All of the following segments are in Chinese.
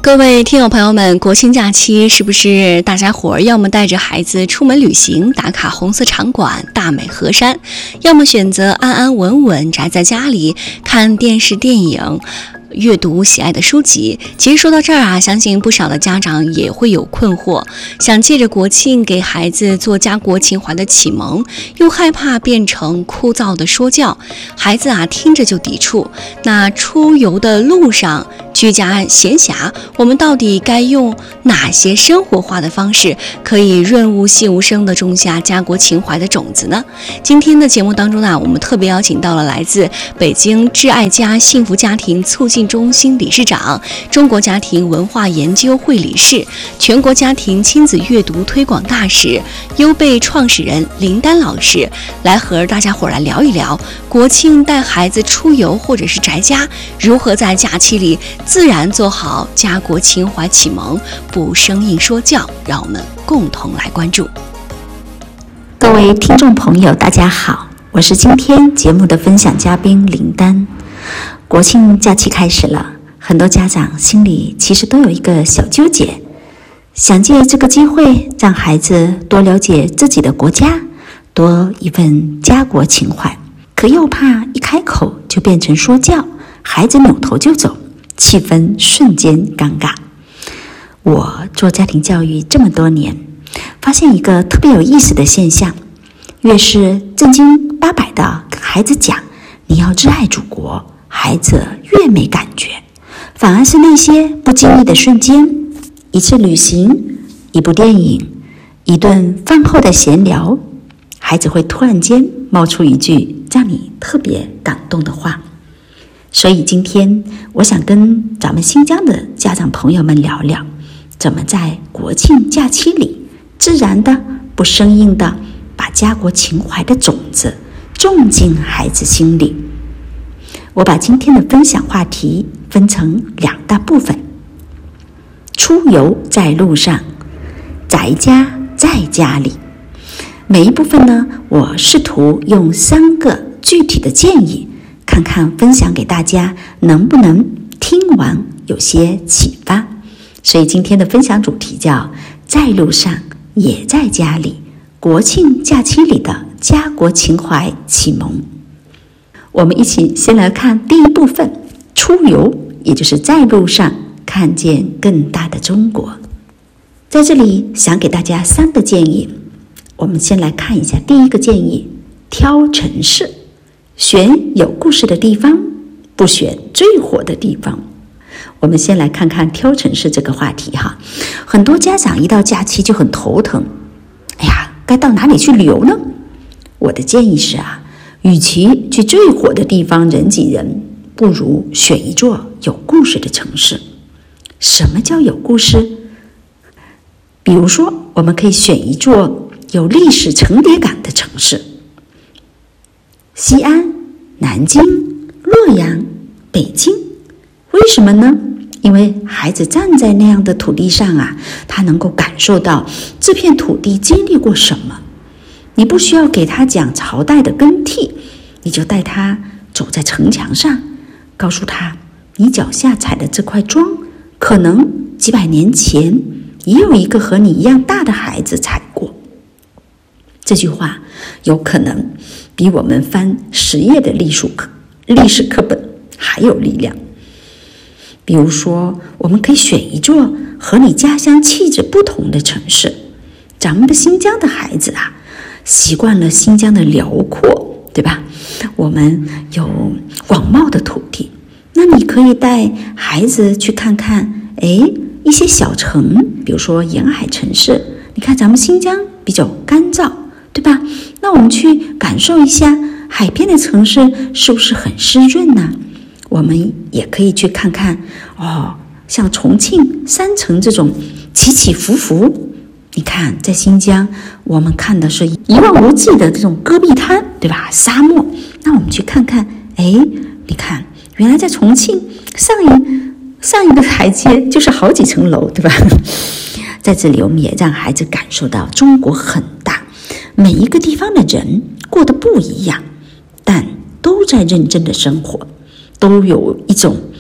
各位听友朋友们，国庆假期是不是大家伙儿要么带着孩子出门旅行，打卡红色场馆、大美河山，要么选择安安稳稳宅在家里看电视、电影，阅读喜爱的书籍。其实说到这儿啊，相信不少的家长也会有困惑，想借着国庆给孩子做家国情怀的启蒙，又害怕变成枯燥的说教，孩子啊听着就抵触。那出游的路上居家闲暇，我们到底该用哪些生活化的方式，可以润物细无声地种下家国情怀的种子呢？今天的节目当中呢，我们特别邀请到了来自北京挚爱家幸福家庭促进中心理事长、中国家庭文化研究会理事、全国家庭亲子阅读推广大使、优贝创始人林丹老师，来和大家伙来聊一聊国庆带孩子出游或者是宅家，如何在假期里自然做好家国情怀启蒙，不生硬说教。让我们共同来关注。 各位听众朋友大家好，我是今天节目的分享嘉宾林丹。国庆假期开始了，很多家长心里其实都有一个小纠结，想借这个机会让孩子多了解自己的国家，多一份家国情怀，可又怕一开口就变成说教，孩子扭头就走，气氛瞬间尴尬。我做家庭教育这么多年，发现一个特别有意思的现象，越是正经八百的跟孩子讲你要挚爱祖国，孩子越没感觉，反而是那些不经意的瞬间，一次旅行，一部电影，一顿饭后的闲聊，孩子会突然间冒出一句让你特别感动的话。所以今天我想跟咱们新疆的家长朋友们聊聊，怎么在国庆假期里自然的不生硬的把家国情怀的种子种进孩子心里。我把今天的分享话题分成两大部分：出游在路上，宅家在家里。每一部分呢，我试图用3个具体的建议，看看分享给大家能不能听完有些启发。所以今天的分享主题叫在路上也在家里，国庆假期里的家国情怀启蒙。我们一起先来看第一部分，出游，也就是在路上看见更大的中国。在这里想给大家3个建议。我们先来看一下第一个建议，挑城市，选有故事的地方，不选最火的地方。我们先来看看挑城市这个话题哈。很多家长一到假期就很头疼，哎呀，该到哪里去旅游呢？我的建议是啊，与其去最火的地方人挤人，不如选一座有故事的城市。什么叫有故事？比如说，我们可以选一座有历史层叠感的城市，西安、南京、洛阳、北京。为什么呢？因为孩子站在那样的土地上啊，他能够感受到这片土地经历过什么。你不需要给他讲朝代的更替，你就带他走在城墙上，告诉他你脚下踩的这块砖，可能几百年前也有一个和你一样大的孩子踩过。这句话有可能比我们翻10页的历史课本还有力量。比如说，我们可以选一座和你家乡气质不同的城市。咱们的新疆的孩子啊，习惯了新疆的辽阔，对吧？我们有广袤的土地，那你可以带孩子去看看，一些小城，比如说沿海城市。你看咱们新疆比较干燥，对吧？那我们去感受一下海边的城市是不是很湿润呢？我们也可以去看看像重庆、山城这种起起伏伏。你看在新疆我们看的是一望无际的这种戈壁滩，对吧？沙漠。那我们去看看，你看原来在重庆上一个台阶就是好几层楼，对吧？在这里我们也让孩子感受到中国很大，每一个地方的人过得不一样，但都在认真的生活，都有一种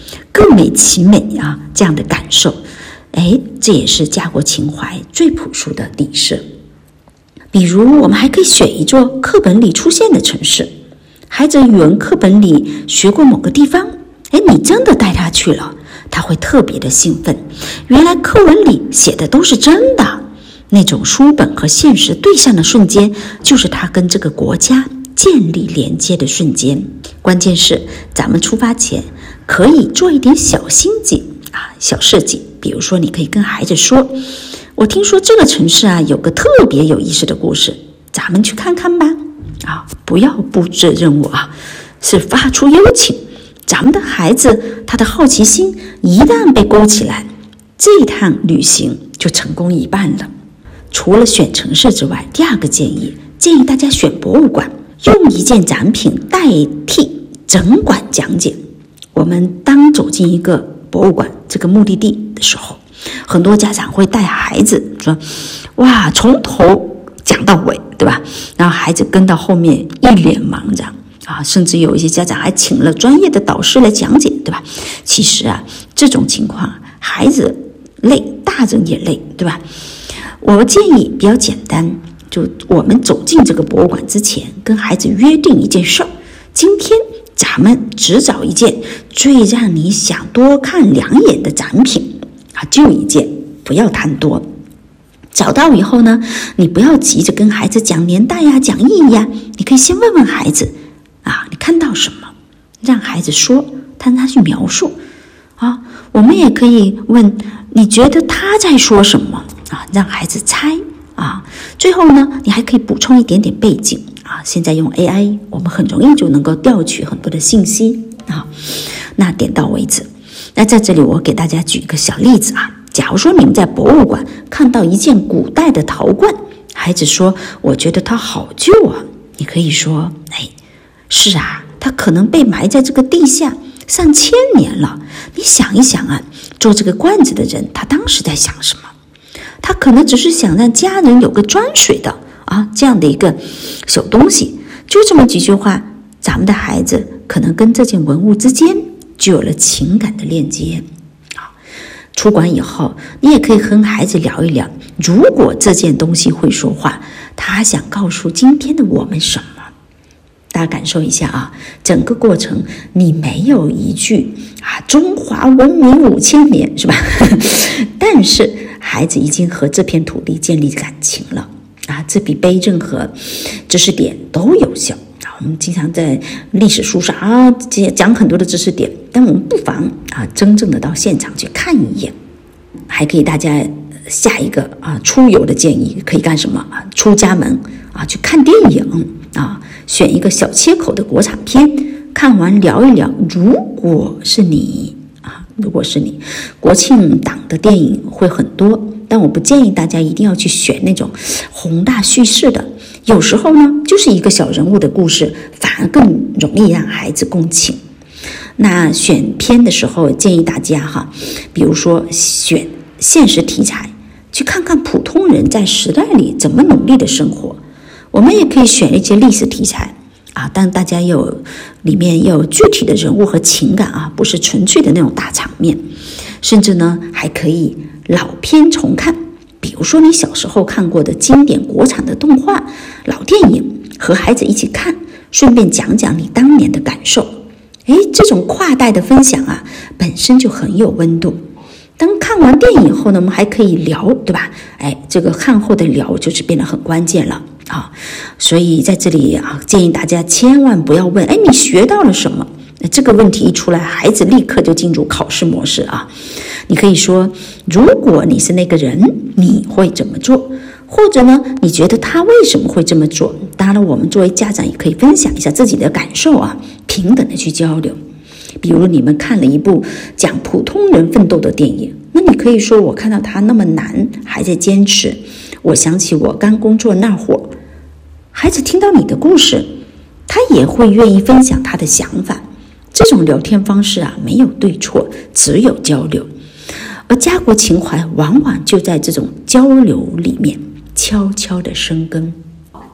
各美其美啊这样的感受。这也是家国情怀最朴素的底色。比如我们还可以选一座课本里出现的城市，孩子语文课本里学过某个地方，你真的带他去了，他会特别的兴奋。原来课文里写的都是真的，那种书本和现实对上的瞬间，就是他跟这个国家建立连接的瞬间。关键是咱们出发前可以做一点小心计小设计。比如说你可以跟孩子说，我听说这个城市有个特别有意思的故事，咱们去看看吧。不要布置任务是发出邀请。咱们的孩子他的好奇心一旦被勾起来，这一趟旅行就成功一半了。除了选城市之外，第二个建议大家选博物馆，用一件展品代替整馆讲解。我们当走进一个博物馆这个目的地的时候，很多家长会带孩子说，哇，从头讲到尾，对吧？然后孩子跟到后面一脸茫然甚至有一些家长还请了专业的导师来讲解，对吧？其实这种情况孩子累，大人也累，对吧？我建议比较简单，就我们走进这个博物馆之前，跟孩子约定一件事儿，今天咱们只找一件最让你想多看2眼的展品就一件，不要贪多。找到以后呢，你不要急着跟孩子讲年代讲意义你可以先问问孩子你看到什么，让孩子说，让他去描述我们也可以问，你觉得他在说什么让孩子猜最后呢，你还可以补充一点点背景现在用 AI 我们很容易就能够调取很多的信息那点到为止。那在这里我给大家举一个小例子假如说你们在博物馆看到一件古代的陶罐，孩子说，我觉得它好旧你可以说，是它可能被埋在这个地下上千年了。你想一想做这个罐子的人他当时在想什么？他可能只是想让家人有个装水的这样的一个小东西。就这么几句话，咱们的孩子可能跟这件文物之间就有了情感的链接出馆以后，你也可以和孩子聊一聊，如果这件东西会说话，他想告诉今天的我们什么？大家感受一下整个过程你没有一句中华文明5000年，是吧？但是孩子已经和这片土地建立感情了这比背任何知识点都有效我们经常在历史书上讲很多的知识点，但我们不妨真正的到现场去看一眼。还可以大家下一个出游的建议可以干什么出家门去看电影选一个小切口的国产片，看完聊一聊。如果是你，国庆档的电影会很多，但我不建议大家一定要去选那种宏大叙事的。有时候呢，就是一个小人物的故事，反而更容易让孩子共情。那选片的时候，建议大家比如说选现实题材，去看看普通人在时代里怎么努力的生活。我们也可以选一些历史题材但大家里面要有具体的人物和情感不是纯粹的那种大场面。甚至呢，还可以老片重看，比如说你小时候看过的经典国产的动画、老电影，和孩子一起看，顺便讲讲你当年的感受。这种跨代的分享本身就很有温度。当看完电影以后呢，我们还可以聊，对吧？这个看后的聊就是变得很关键了所以在这里建议大家千万不要问你学到了什么。这个问题一出来，孩子立刻就进入考试模式你可以说，如果你是那个人，你会怎么做？或者呢，你觉得他为什么会这么做？当然我们作为家长也可以分享一下自己的感受平等的去交流。比如你们看了一部讲普通人奋斗的电影，那你可以说，我看到他那么难还在坚持，我想起我刚工作那会儿。孩子听到你的故事，他也会愿意分享他的想法。这种聊天方式没有对错，只有交流。而家国情怀往往就在这种交流里面悄悄的生根。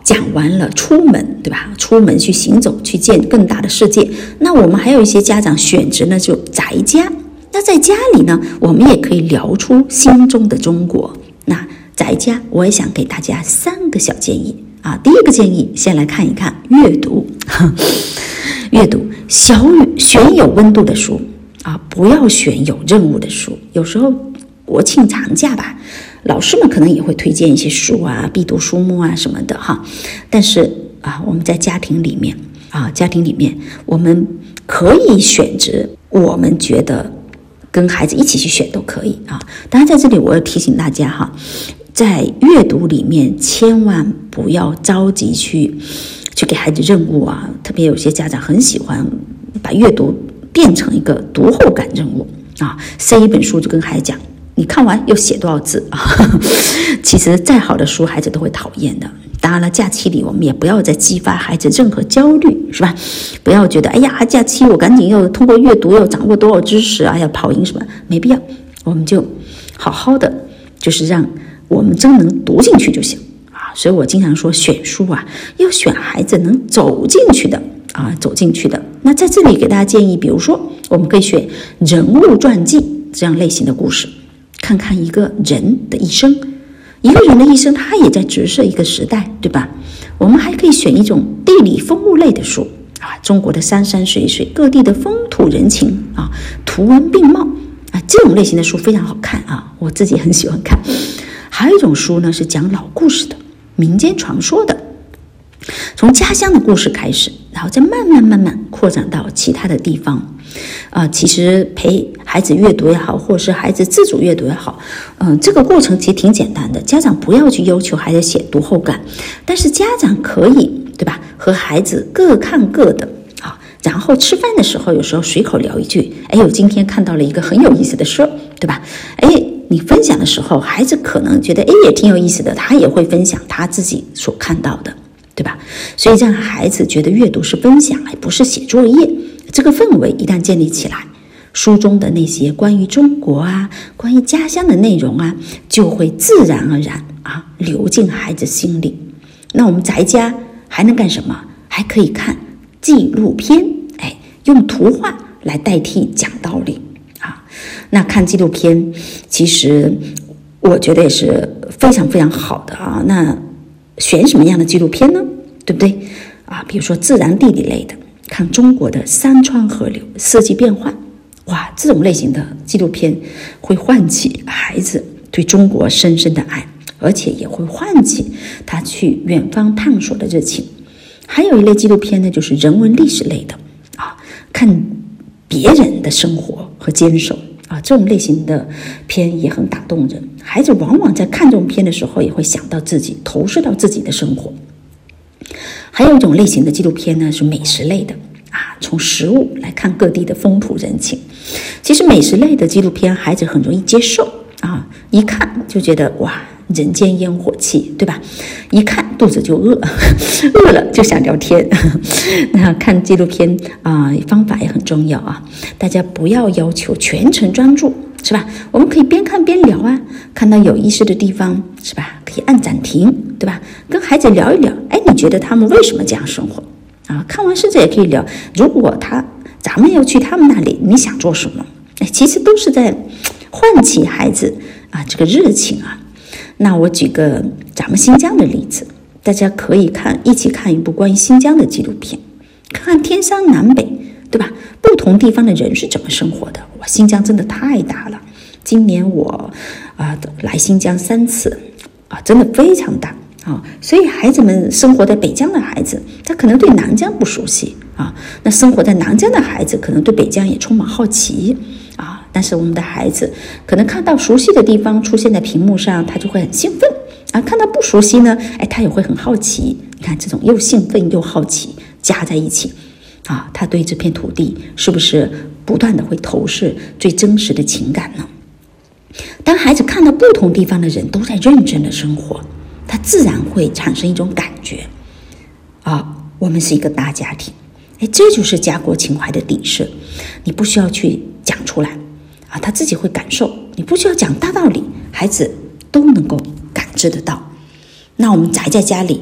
讲完了出门，对吧？出门去行走，去见更大的世界。那我们还有一些家长选择呢，就宅家。那在家里呢，我们也可以聊出心中的中国。那宅家，我也想给大家3个小建议啊。第一个建议，先来看一看阅读，阅读选有温度的书啊，不要选有任务的书。有时候国庆长假吧，老师们可能也会推荐一些书啊，必读书目啊什么的哈。但是啊，我们在家庭里面我们可以选择我们觉得跟孩子一起去选都可以啊。当然在这里我要提醒大家哈，在阅读里面千万不要着急去给孩子任务啊，特别有些家长很喜欢把阅读变成一个读后感任务啊，塞一本书就跟孩子讲，你看完要写多少字啊？其实再好的书孩子都会讨厌的。当然了，假期里我们也不要再激发孩子任何焦虑，是吧？不要觉得哎呀，假期我赶紧要通过阅读要掌握多少知识啊，要跑赢什么，没必要。我们就好好的，就是让我们真能读进去就行啊。所以我经常说，选书啊，要选孩子能走进去的啊，走进去的。那在这里给大家建议，比如说我们可以选人物传记这样类型的故事，看看一个人的一生。一个人的一生，他也在折射一个时代，对吧？我们还可以选一种地理风物类的书啊，中国的山山水水，各地的风土人情啊，图文并茂啊，这种类型的书非常好看啊，我自己很喜欢看。还有一种书呢，是讲老故事的，民间传说的，从家乡的故事开始，然后再慢慢扩展到其他的地方。其实陪孩子阅读也好，或是孩子自主阅读也好，这个过程其实挺简单的。家长不要去要求孩子写读后感，但是家长可以，对吧？和孩子各看各的啊，然后吃饭的时候，有时候随口聊一句，哎，我今天看到了一个很有意思的事，对吧？哎，你分享的时候，孩子可能觉得哎也挺有意思的，他也会分享他自己所看到的，对吧？所以让孩子觉得阅读是分享，而不是写作业。这个氛围一旦建立起来，书中的那些关于中国啊，关于家乡的内容啊，就会自然而然啊流进孩子心里。那我们宅家还能干什么？还可以看纪录片，哎，用图画来代替讲道理啊。那看纪录片，其实我觉得也是非常非常好的啊。那选什么样的纪录片呢？对不对啊？比如说自然地理类的。看中国的山川河流、四季变换，哇，这种类型的纪录片会唤起孩子对中国深深的爱，而且也会唤起他去远方探索的热情。还有一类纪录片呢，就是人文历史类的啊，看别人的生活和坚守啊，这种类型的片也很打动人。孩子往往在看这种片的时候，也会想到自己，投射到自己的生活。还有一种类型的纪录片呢，是美食类的啊，从食物来看各地的风土人情。其实美食类的纪录片，孩子很容易接受啊，一看就觉得哇，人间烟火气，对吧？一看肚子就饿，饿了就想聊天。那看纪录片啊，方法也很重要啊，大家不要要求全程专注，是吧？我们可以边看边聊啊，看到有意思的地方，是吧？可以按暂停，对吧？跟孩子聊一聊，哎，你觉得他们为什么这样生活啊？看完甚至也可以聊，如果咱们要去他们那里，你想做什么？哎，其实都是在唤起孩子啊这个热情啊。那我举个咱们新疆的例子，大家可以一起看一部关于新疆的纪录片，看看天山南北，对吧？不同地方的人是怎么生活的？哇，新疆真的太大了。今年我来新疆3次啊，真的非常大啊。所以孩子们生活在北疆的孩子，他可能对南疆不熟悉啊。那生活在南疆的孩子，可能对北疆也充满好奇啊。但是我们的孩子可能看到熟悉的地方出现在屏幕上，他就会很兴奋啊。看到不熟悉呢，哎，他也会很好奇。你看这种又兴奋又好奇加在一起啊，他对这片土地是不是不断的会投射最真实的情感呢？当孩子看到不同地方的人都在认真的生活，他自然会产生一种感觉啊，我们是一个大家庭。哎，这就是家国情怀的底色。你不需要去讲出来啊，他自己会感受。你不需要讲大道理，孩子都能够感知得到。那我们宅在家里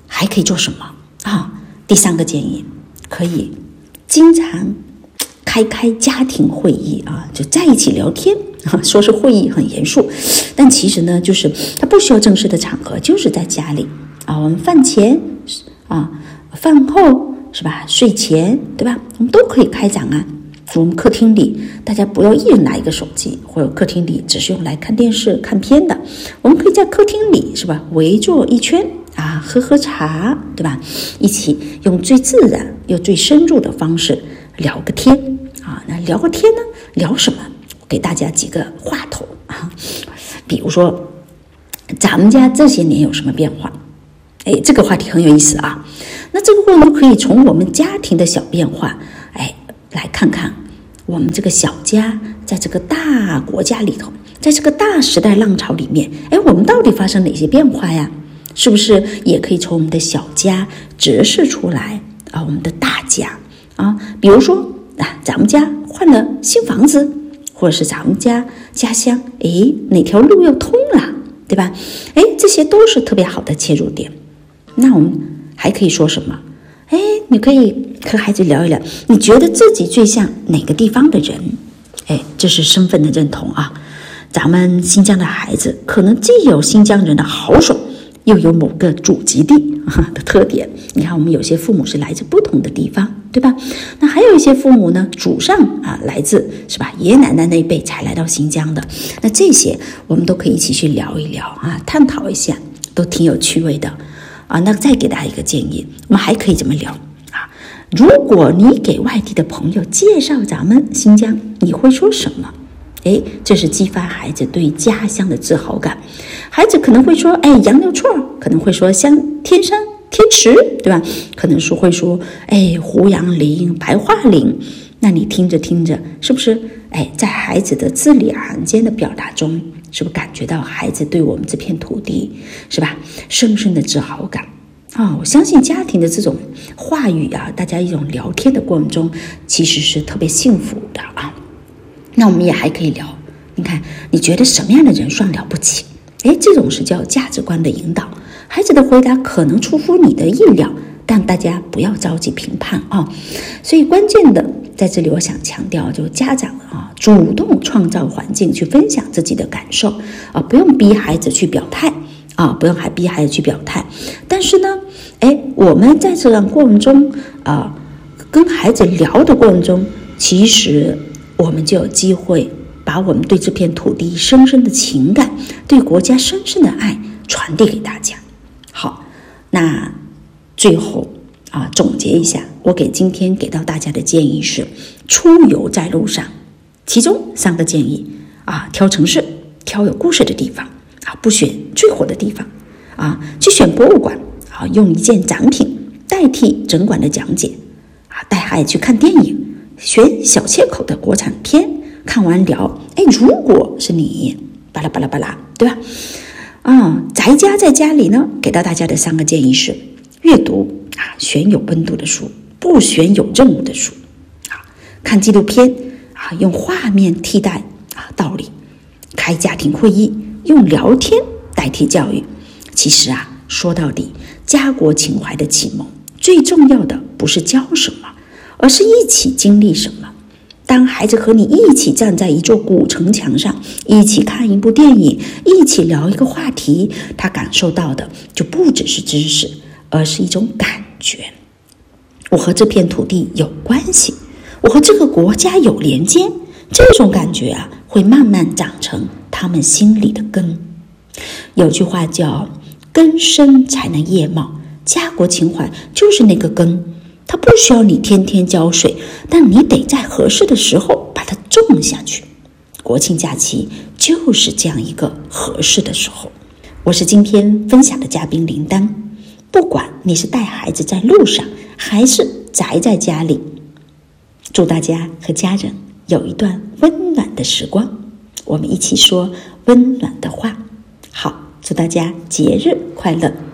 还可以做什么啊？第3个建议，可以经常开家庭会议啊，就在一起聊天啊。说是会议很严肃，但其实呢，就是它不需要正式的场合，就是在家里啊，我们饭前啊，饭后是吧？睡前对吧？我们都可以开展啊。我们客厅里，大家不要一人拿一个手机，或者客厅里只是用来看电视、看片的。我们可以在客厅里是吧，围坐一圈啊，喝茶，对吧？一起用最自然又最深入的方式聊个天啊。那聊个天呢，聊什么？我给大家几个话头啊，比如说咱们家这些年有什么变化？这个话题很有意思啊。那这个过程可以从我们家庭的小变化，来看看我们这个小家在这个大国家里头，在这个大时代浪潮里面，我们到底发生哪些变化呀？是不是也可以从我们的小家折射出来啊？我们的大家啊，比如说咱们家换了新房子，或者是咱们家乡哪条路要通了，对吧？这些都是特别好的切入点。那我们还可以说什么？你可以和孩子聊一聊，你觉得自己最像哪个地方的人？这是身份的认同啊。咱们新疆的孩子可能既有新疆人的豪爽，又有某个祖籍地的特点。你看，我们有些父母是来自不同的地方，对吧？那还有一些父母呢，祖上来自是吧，爷爷奶奶那一辈才来到新疆的。那这些我们都可以一起去聊一聊啊，探讨一下，都挺有趣味的啊。那再给大家一个建议，我们还可以这么聊啊。如果你给外地的朋友介绍咱们新疆，你会说什么？这是激发孩子对家乡的自豪感。孩子可能会说，杨柳串，可能会说像天山天池，对吧？可能是会说，胡杨林、白桦林。那你听着听着，是不是在孩子的字里行间的表达中，是不是感觉到孩子对我们这片土地是吧，深深的自豪感？我相信家庭的这种话语啊，大家一种聊天的过程中，其实是特别幸福的啊。那我们也还可以聊，你看，你觉得什么样的人算了不起？这种是叫价值观的引导。孩子的回答可能出乎你的意料，但大家不要着急评判啊。所以关键的在这里，我想强调，就家长主动创造环境去分享自己的感受不用逼孩子去表态不用逼孩子去表态。但是呢，我们在这样过程中跟孩子聊的过程中，其实我们就有机会把我们对这片土地深深的情感，对国家深深的爱传递给大家。好，那最后总结一下，我今天给到大家的建议是：出游在路上，其中3个建议挑城市，挑有故事的地方不选最火的地方去选博物馆用一件展品代替整馆的讲解带孩子去看电影，选小切口的国产片，看完聊如果是你巴拉巴拉巴拉，对吧？宅家在家里呢，给到大家的3个建议是：阅读选有温度的书，不选有任务的书看纪录片用画面替代道理，开家庭会议，用聊天代替教育。其实说到底，家国情怀的启蒙最重要的不是教什么，而是一起经历什么。当孩子和你一起站在一座古城墙上，一起看一部电影，一起聊一个话题，他感受到的就不只是知识，而是一种感觉。我和这片土地有关系，我和这个国家有连接，这种感觉会慢慢长成他们心里的根。有句话叫根深才能叶茂，家国情怀就是那个根，它不需要你天天浇水，但你得在合适的时候把它种下去。国庆假期就是这样一个合适的时候。我是今天分享的嘉宾林丹，不管你是带孩子在路上，还是宅在家里，祝大家和家人有一段温暖的时光，我们一起说温暖的话。好，祝大家节日快乐。